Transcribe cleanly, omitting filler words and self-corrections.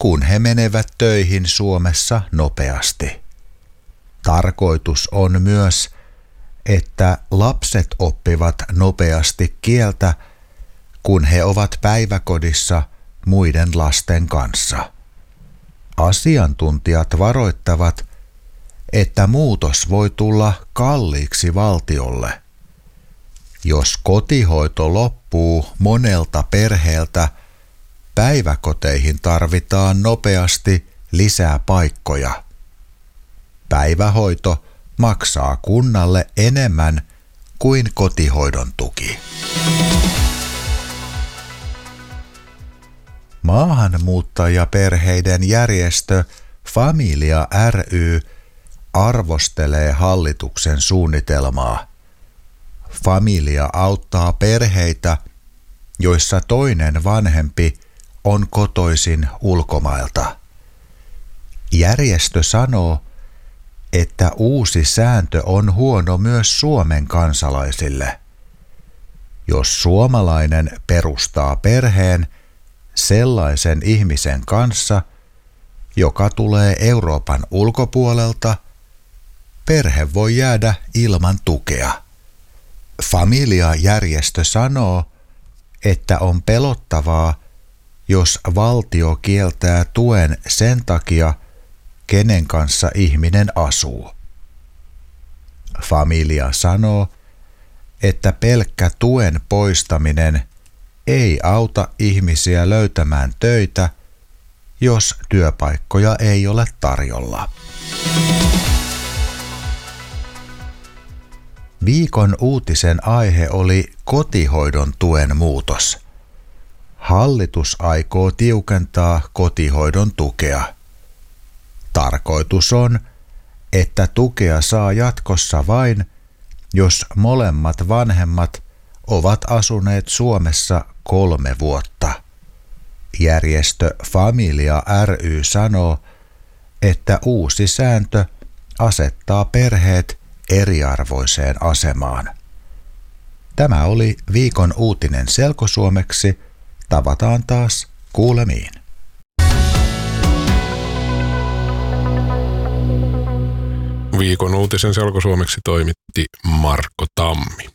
kun he menevät töihin Suomessa nopeasti. Tarkoitus on myös, että lapset oppivat nopeasti kieltä, kun he ovat päiväkodissa muiden lasten kanssa. Asiantuntijat varoittavat, että muutos voi tulla kalliiksi valtiolle. Jos kotihoito loppuu monelta perheeltä, päiväkoteihin tarvitaan nopeasti lisää paikkoja. Päivähoito maksaa kunnalle enemmän kuin kotihoidon tuki. Maahanmuuttajaperheiden järjestö Familia ry arvostelee hallituksen suunnitelmaa. Familia auttaa perheitä, joissa toinen vanhempi on kotoisin ulkomailta. Järjestö sanoo, että uusi sääntö on huono myös Suomen kansalaisille. Jos suomalainen perustaa perheen sellaisen ihmisen kanssa, joka tulee Euroopan ulkopuolelta, perhe voi jäädä ilman tukea. Familia-järjestö sanoo, että on pelottavaa, jos valtio kieltää tuen sen takia, kenen kanssa ihminen asuu. Familia sanoo, että pelkkä tuen poistaminen ei auta ihmisiä löytämään töitä, jos työpaikkoja ei ole tarjolla. Viikon uutisen aihe oli kotihoidon tuen muutos. Hallitus aikoo tiukentaa kotihoidon tukea. Tarkoitus on, että tukea saa jatkossa vain, jos molemmat vanhemmat ovat asuneet Suomessa 3 vuotta. Järjestö Familia ry sanoo, että uusi sääntö asettaa perheet eriarvoiseen asemaan. Tämä oli viikon uutinen selkosuomeksi. Tavataan taas kuulemiin. Viikon uutisen selkosuomeksi toimitti Marko Tammi.